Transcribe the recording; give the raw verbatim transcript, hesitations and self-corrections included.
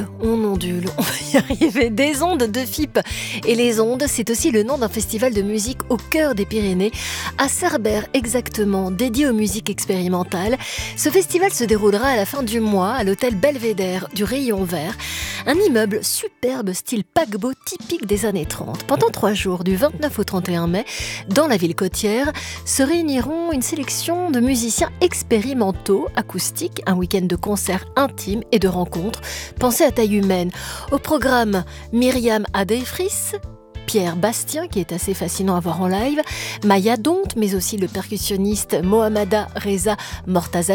On ondule, on va y arriver. Des ondes de F I P. Et les ondes, c'est aussi le nom d'un festival de musique au cœur des Pyrénées, à Cerbère exactement, dédié aux musiques expérimentales. Ce festival se déroulera à la fin du mois à l'hôtel Belvédère du Rayon Vert, un immeuble superbe style paquebot typique des années trente. Pendant trois jours, du vingt-neuf au trente et un mai, dans la ville côtière, se réuniront une sélection de musiciens expérimentaux, acoustiques, un week-end de concerts intimes et de rencontres, pensés à taille humaine. Au programme, Myriam Adefris, Pierre Bastien, qui est assez fascinant à voir en live, Maya Donte, mais aussi le percussionniste Mohammada Reza Mortaza,